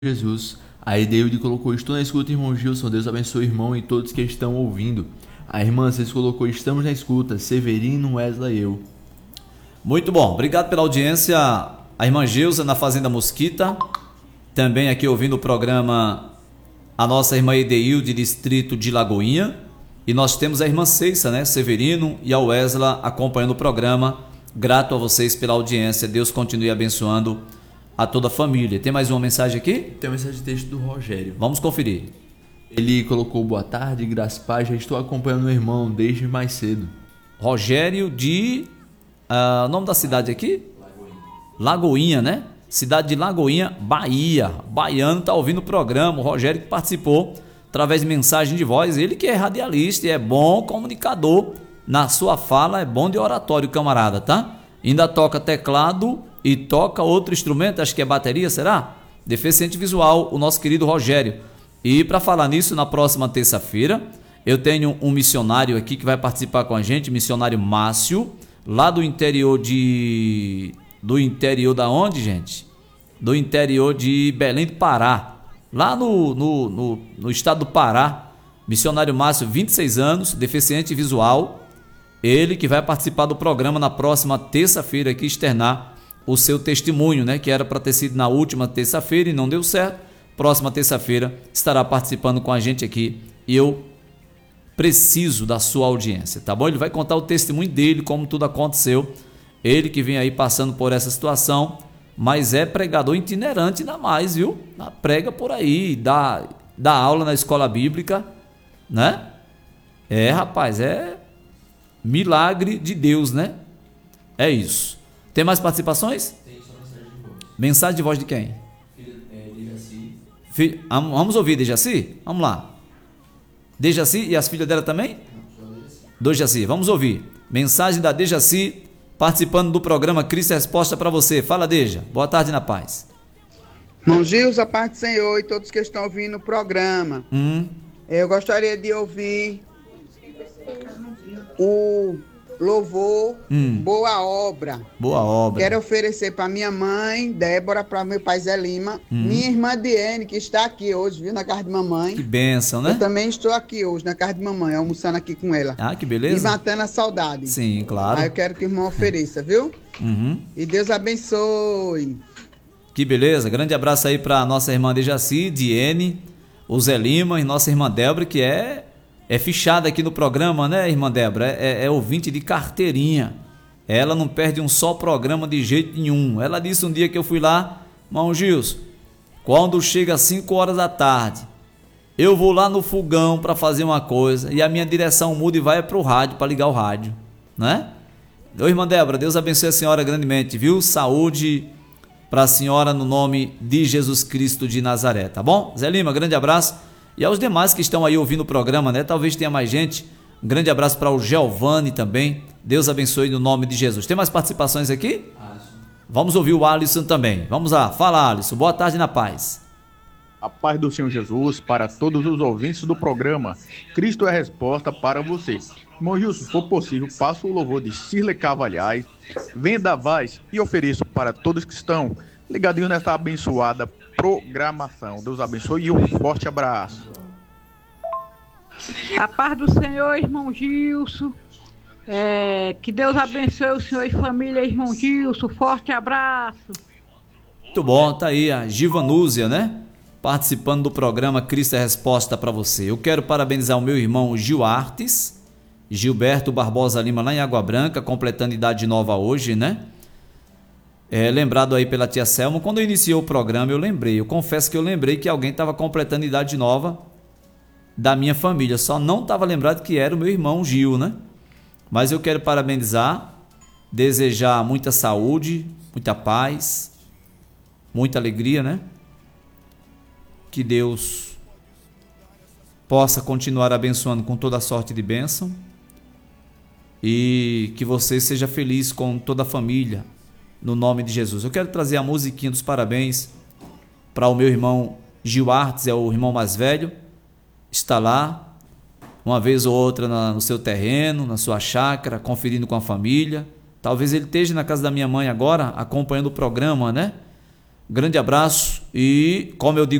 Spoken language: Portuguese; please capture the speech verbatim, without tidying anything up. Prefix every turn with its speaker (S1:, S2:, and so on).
S1: Jesus. Aí David colocou: estou na escuta, irmão Gilson. Deus abençoe o irmão e todos que estão ouvindo. A irmã Cês colocou: estamos na escuta. Severino, Wesley e eu.
S2: Muito bom, obrigado pela audiência. A irmã Gilson na Fazenda Mosquita, também aqui ouvindo o programa, a nossa irmã Edeil de Distrito de Lagoinha, e nós temos a irmã Ceissa, né, Severino, e a Wesley acompanhando o programa. Grato a vocês pela audiência, Deus continue abençoando a toda a família. Tem mais uma mensagem aqui?
S1: Tem uma mensagem de texto do Rogério.
S2: Vamos conferir.
S1: Ele colocou: boa tarde, graça e paz, já estou acompanhando o irmão desde mais cedo.
S2: Rogério de... Uh, o nome da cidade aqui? Lagoinha. Lagoinha, né? Cidade de Lagoinha, Bahia. Baiano está ouvindo o programa. O Rogério que participou através de mensagem de voz. Ele que é radialista e é bom comunicador. Na sua fala é bom de oratório, camarada, tá? Ainda toca teclado e toca outro instrumento, acho que é bateria, será? Deficiente visual, o nosso querido Rogério. E para falar nisso, na próxima terça-feira, eu tenho um missionário aqui que vai participar com a gente, missionário Márcio, lá do interior de... Do interior da onde, gente? Do interior de Belém do Pará. Lá no, no, no, no estado do Pará. Missionário Márcio, vinte e seis anos, deficiente visual. Ele que vai participar do programa na próxima terça-feira aqui, externar o seu testemunho, né? Que era para ter sido na última terça-feira e não deu certo. Próxima terça-feira estará participando com a gente aqui. E eu preciso da sua audiência, tá bom? Ele vai contar o testemunho dele, como tudo aconteceu. Ele que vem aí passando por essa situação, mas é pregador itinerante ainda mais, viu? Prega por aí, dá, dá aula na escola bíblica, né? É, rapaz, é milagre de Deus, né? É isso. Tem mais participações?
S1: Tem só mensagem de voz.
S2: Mensagem de voz de quem?
S1: Filho, é, Dejaci.
S2: Fi, vamos ouvir Dejaci? Vamos lá. Dejaci e as filhas dela também? Do Dejaci. Vamos ouvir. Mensagem da Dejaci, participando do programa Cristo Resposta para você. Fala, Deja. Boa tarde, na paz.
S3: Irmão Gilson, a paz do Senhor e todos que estão ouvindo o programa.
S2: Hum.
S3: Eu gostaria de ouvir o louvor
S2: Hum.
S3: Boa Obra.
S2: Boa obra.
S3: Quero oferecer para minha mãe, Débora, para meu pai Zé Lima,
S2: Hum.
S3: minha irmã Diene, que está aqui hoje, viu, na casa de mamãe.
S2: Que bênção, né?
S3: Eu também estou aqui hoje, na casa de mamãe, almoçando aqui com ela.
S2: Ah, que
S3: E
S2: beleza.
S3: matando a saudade.
S2: Sim, claro.
S3: Aí eu quero que o irmão ofereça, viu?
S2: Uhum.
S3: E Deus abençoe.
S2: Que beleza. Grande abraço aí para nossa irmã Dejaci, Diene, o Zé Lima e nossa irmã Débora, que é... É fichada aqui no programa, né, irmã Débora? É, é, é ouvinte de carteirinha. Ela não perde um só programa de jeito nenhum. Ela disse um dia que eu fui lá: irmão Gilson, quando chega às cinco horas da tarde, eu vou lá no fogão para fazer uma coisa e a minha direção muda e vai para o rádio, para ligar o rádio, né? Então, irmã Débora, Deus abençoe a senhora grandemente, viu? Saúde para a senhora no nome de Jesus Cristo de Nazaré, tá bom? Zé Lima, grande abraço. E aos demais que estão aí ouvindo o programa, né? Talvez tenha mais gente. Um grande abraço para o Giovanni também. Deus abençoe no nome de Jesus. Tem mais participações aqui?
S1: Alisson.
S2: Vamos ouvir o Alisson também. Vamos lá. Fala, Alisson. Boa tarde, na paz.
S4: A paz do Senhor Jesus para todos os ouvintes do programa. Cristo é a resposta para você. Irmão Gilson, se for possível, faça o louvor de Cirle Cavalhais, Vendavais e ofereço para todos que estão ligadinhos nessa abençoada programação. Deus abençoe e um forte abraço.
S5: A paz do Senhor, irmão Gilson. É, que Deus abençoe o senhor e família, irmão Gilson. Forte abraço.
S2: Muito bom, tá aí a Givanúzia, né? Participando do programa Cristo é Resposta para você. Eu quero parabenizar o meu irmão Gil Artes, Gilberto Barbosa Lima, lá em Água Branca, completando idade nova hoje, né? É, lembrado aí pela tia Selma, quando eu iniciei o programa eu lembrei, eu confesso que eu lembrei que alguém estava completando idade nova da minha família, só não estava lembrado que era o meu irmão Gil, né? Mas eu quero parabenizar, desejar muita saúde, muita paz, muita alegria, né? Que Deus possa continuar abençoando com toda a sorte de bênção e que você seja feliz com toda a família, no nome de Jesus. Eu quero trazer a musiquinha dos parabéns para o meu irmão Gil Artes, é o irmão mais velho, está lá, uma vez ou outra na, no seu terreno, na sua chácara, conferindo com a família. Talvez ele esteja na casa da minha mãe agora, acompanhando o programa, né? Grande abraço E, como eu digo